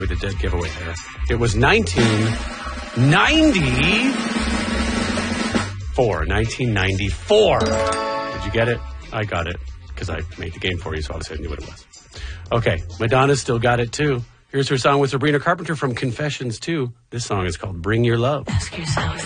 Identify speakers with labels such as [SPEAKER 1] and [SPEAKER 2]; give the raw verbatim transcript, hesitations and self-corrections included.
[SPEAKER 1] with a dead giveaway there. It was nineteen ninety-four. nineteen ninety-four. Did you get it? I got it because I made the game for you, so obviously I knew what it was. Okay, Madonna still got it too. Here's her song with Sabrina Carpenter from Confessions two. This song is called Bring Your Love.
[SPEAKER 2] Ask yourself.